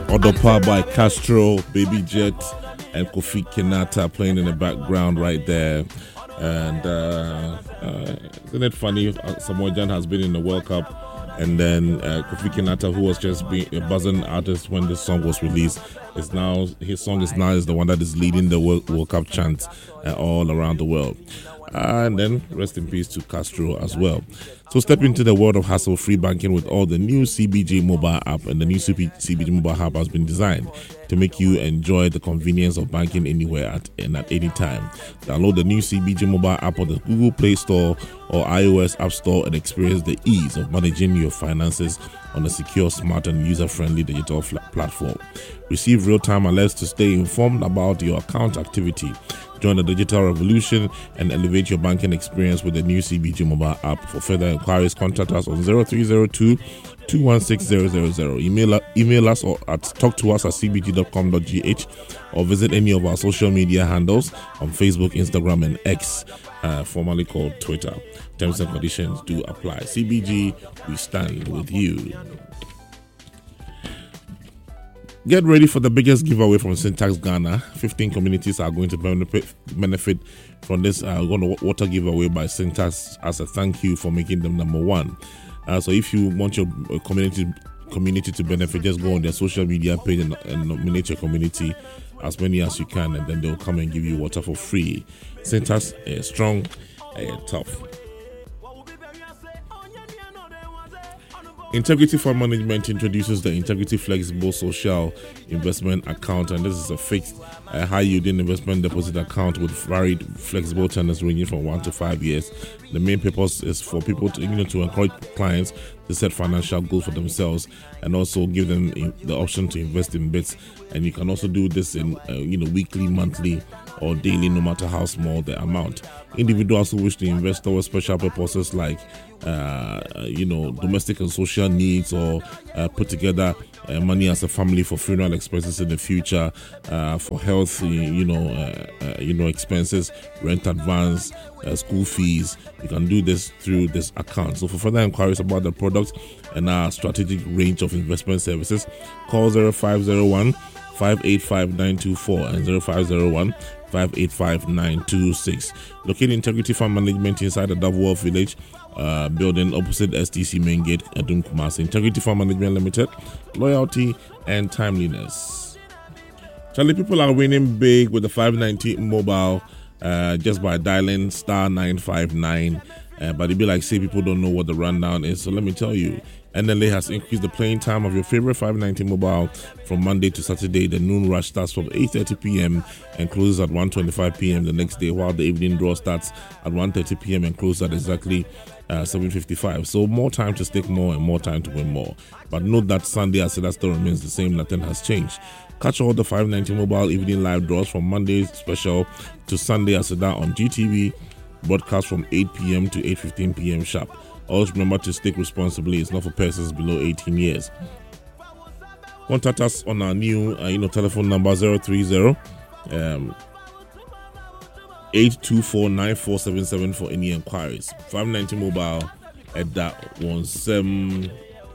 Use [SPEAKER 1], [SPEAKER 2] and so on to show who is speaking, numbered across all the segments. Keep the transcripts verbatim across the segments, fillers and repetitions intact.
[SPEAKER 1] Odopa by Castro, Baby Jet, and Kofi Kinata playing in the background right there. And uh, uh, isn't it funny? Uh, Samoa Jan has been in the World Cup, and then uh, Kofi Kinata, who was just being a buzzing artist when this song was released, is now his song is now is the one that is leading the World, World Cup chant uh, all around the world. Uh, and then rest in peace to Castro as well. So step into the world of hassle-free banking with all the new C B G mobile app, and the new C B G mobile app has been designed to make you enjoy the convenience of banking anywhere at, and at any time. Download the new C B G mobile app on the Google Play Store or iOS App Store and experience the ease of managing your finances on a secure, smart, and user-friendly digital platform. Receive real-time alerts to stay informed about your account activity. Join the digital revolution and elevate your banking experience with the new C B G mobile app. For further inquiries, contact us on zero three zero two, two one six zero zero zero. Email, email us or at talk to us at c b g dot com dot g h or visit any of our social media handles on Facebook, Instagram, and X, uh, formerly called Twitter. Terms and conditions do apply. C B G, we stand with you. Get ready for the biggest giveaway from Syntax Ghana. fifteen communities are going to benefit, benefit from this uh, water giveaway by Syntax as a thank you for making them number one. Uh, so if you want your community community to benefit, just go on their social media page and, and nominate your community, as many as you can, and then they'll come and give you water for free. Syntax, uh, strong, uh, tough. Integrity Fund Management introduces the Integrity Flexible Social Investment Account, and this is a fixed, uh, high-yielding investment deposit account with varied flexible tenors ranging from one to five years. The main purpose is for people to, you know, to encourage clients to set financial goals for themselves and also give them the option to invest in bits. And you can also do this in, uh, you know, weekly, monthly, or daily, no matter how small the amount. Individuals who wish to invest towards special purposes like, uh, you know, domestic and social needs, or uh, put together uh, money as a family for funeral expenses in the future, uh, for health, you know, uh, uh, you know, expenses, rent advance, uh, school fees. You can do this through this account. So for further inquiries about the product and our strategic range of investment services, call zero five zero one, five eight five, nine two four and zero five zero one, five eight five, nine two six. Located Integrity Fund Management inside the Doveworth Village uh, building opposite S T C Main Gate, Adum Kumasi. Integrity Fund Management Limited, loyalty and timeliness. Charlie, people are winning big with the five ninety mobile uh, just by dialing star nine five nine. Uh, but it'd be like, say, people don't know what the rundown is. So let me tell you, N L A has increased the playing time of your favorite five ninety mobile from Monday to Saturday. The noon rush starts from eight thirty p.m. and closes at one twenty-five p.m. the next day, while the evening draw starts at one thirty p.m. and closes at exactly uh, seven fifty-five. So more time to stake more and more time to win more. But note that Sunday Aseda still remains the same. Nothing has changed. Catch all the five ninety mobile evening live draws from Monday special to Sunday Aseda on G T V. Broadcast from eight p.m. to eight fifteen p.m. sharp. Always remember to stake responsibly. It's not for persons below eighteen years. Contact us on our new uh, you know, telephone number zero three zero, eight two four, nine four seven seven for any inquiries. five ninety mobile at that one seven.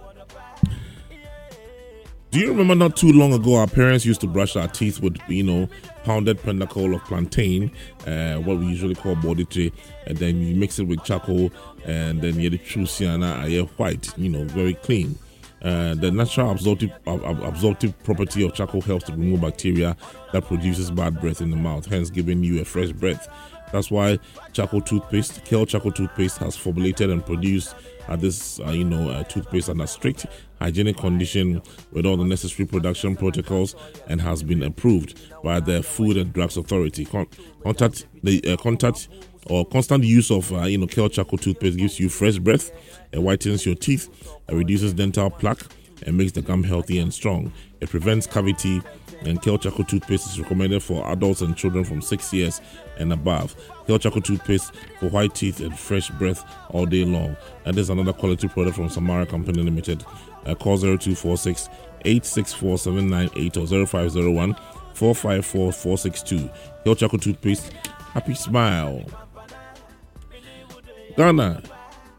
[SPEAKER 1] Do you remember not too long ago our parents used to brush our teeth with, you know, pounded pinnacle of plantain, uh, what we usually call body tray, and then you mix it with charcoal, and then you get the true sienna, uh, white, you know, very clean. Uh, the natural absorptive, uh, absorptive property of charcoal helps to remove bacteria that produces bad breath in the mouth, hence giving you a fresh breath. That's why charcoal toothpaste, Kale Charcoal Toothpaste, has formulated and produced uh, this, uh, you know, uh, toothpaste under strict hygienic condition with all the necessary production protocols and has been approved by the Food and Drugs Authority. Con- contact the uh, contact or constant use of, uh, you know, Kale Charcoal Toothpaste gives you fresh breath, it whitens your teeth, it reduces dental plaque, and makes the gum healthy and strong. It prevents cavity, and Kale Charcoal Toothpaste is recommended for adults and children from six years and above. Kale Charcoal Toothpaste for white teeth and fresh breath all day long. And there's another quality product from Samara Company Limited. Uh, call zero two four six, eight six four, seven nine eight or zero five zero one, four five four, four six two. Kale Charcoal Toothpaste, happy smile. Ghana,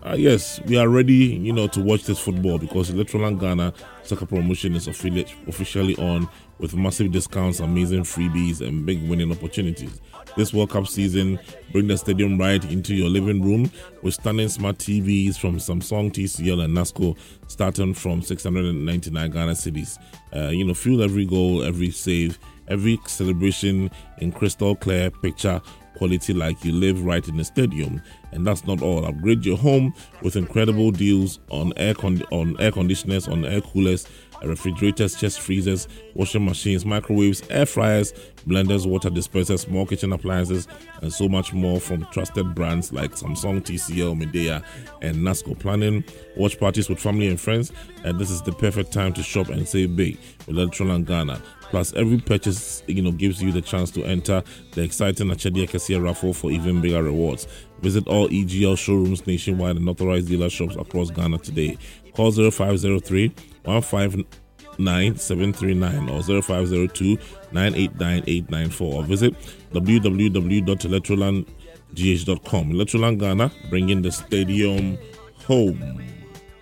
[SPEAKER 1] Uh, yes, we are ready, you know, to watch this football because Electroland Ghana Soccer Promotion is affiliate, officially on with massive discounts, amazing freebies, and big winning opportunities. This World Cup season, bring the stadium right into your living room with stunning smart T Vs from Samsung, T C L, and NASCO, starting from six hundred ninety-nine Ghana cedis. Uh, you know, feel every goal, every save, every celebration in crystal clear picture quality like you live right in the stadium. And that's not all. Upgrade your home with incredible deals on air con- on air conditioners, on air coolers, refrigerators, chest freezers, washing machines, microwaves, air fryers, blenders, water dispensers, small kitchen appliances, and so much more from trusted brands like Samsung, T C L, Medea, and NASCO. Planning watch parties with family and friends, and this is the perfect time to shop and save big with Electroland Ghana. Plus, every purchase, you know, gives you the chance to enter the exciting Achedi Ekesia raffle for even bigger rewards. Visit all E G L showrooms nationwide and authorized dealer shops across Ghana today. Call zero five zero three, one five nine, seven three nine or zero five zero two, nine eight nine, eight nine four or visit w w w dot electroland g h dot com. Electroland Ghana, bringing the stadium home.